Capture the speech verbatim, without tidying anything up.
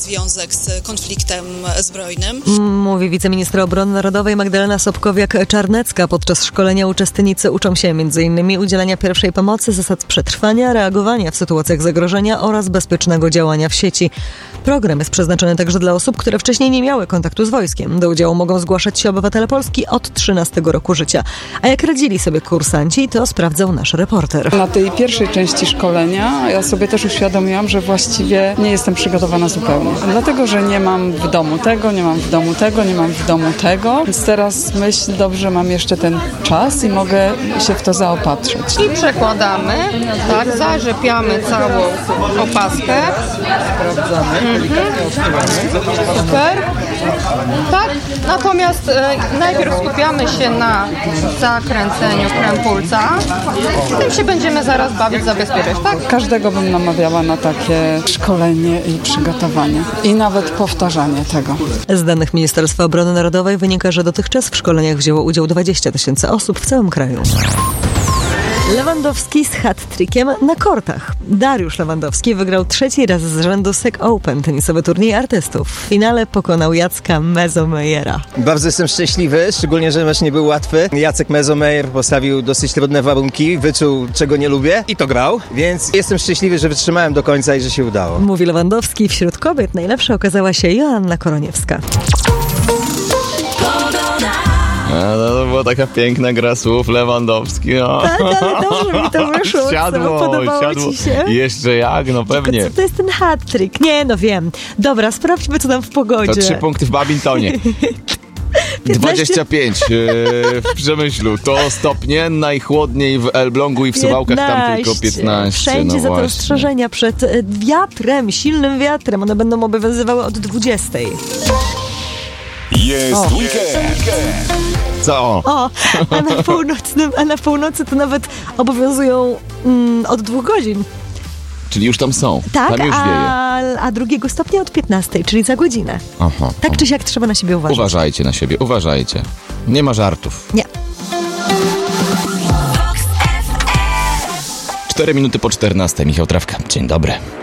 związek z konfliktem zbrojnym. Mówi wiceminister obrony narodowej Magdalena Sobkowiak-Czarnecka. Podczas szkolenia uczestnicy uczą się między innymi udzielania pierwszej pomocy, zasad przetrwania, reagowania w sytuacjach zagrożenia oraz bezpiecznego działania w sieci. Program jest przeznaczony także dla osób, które wcześniej nie miały kontaktu z wojskiem. Do udziału mogą zgłaszać się obywatele Polski od trzynastego roku życia. A jak radzili sobie kursanci, to sprawdzał nasz reporter. Na tej pierwszej części szkolenia ja sobie też uświadomiłam, że właściwie nie jestem przygotowana zupełnie. Dlatego, że nie mam w domu tego, nie mam w domu tego, nie mam w domu tego. Więc teraz myślę, dobrze, mam jeszcze ten czas i mogę się w to zaopatrzyć. I przekładamy, tak, zarzepiamy całą opaskę. Sprawdzamy. Super. Tak, natomiast e, najpierw skupiamy się na zakręceniu krępulca. Tym się będziemy zaraz bawić, zabezpieczać, tak? Każdego bym namawiała na takie szkolenie i przygotowanie. I nawet powtarzanie tego. Z danych Ministerstwa Obrony Narodowej wynika, że dotychczas w szkoleniach wzięło udział dwadzieścia tysięcy osób w całym kraju. Lewandowski z hat-trickiem na kortach. Dariusz Lewandowski wygrał trzeci raz z rzędu S E C Open, tenisowy turniej artystów. W finale pokonał Jacka Mezomejera. Bardzo jestem szczęśliwy, szczególnie, że mecz nie był łatwy. Jacek Mezomejer postawił dosyć trudne warunki, wyczuł, czego nie lubię i to grał, więc jestem szczęśliwy, że wytrzymałem do końca i że się udało. Mówi Lewandowski. Wśród kobiet najlepsza okazała się Joanna Koroniewska. No, to była taka piękna gra słów, Lewandowski. No. Tak, ale dobrze mi to wyszło. Siadło, Podobało siadło. ci się? Jeszcze jak, no pewnie. Tylko co to jest ten hat-trick? Nie, no wiem. Dobra, sprawdźmy, co tam w pogodzie. To trzy punkty w badmintonie. dwadzieścia pięć yy, w Przemyślu. To stopnie, najchłodniej w Elblągu i w Suwałkach, tam tylko piętnaście. Wszędzie no za to właśnie. ostrzeżenia przed wiatrem, silnym wiatrem. One będą obowiązywały od dwudziestej. Jest O. weekend. Co? O, a na, północnym, a na północy to nawet obowiązują mm, od dwóch godzin. Czyli już tam są. Tak, tam już a, wieje. a drugiego stopnia od piętnastej, czyli za godzinę. Aha, Tak czy siak trzeba na siebie uważać. Uważajcie na siebie, uważajcie. Nie ma żartów. Nie. Cztery minuty po czternastej. Michał Trawka. Dzień dobry.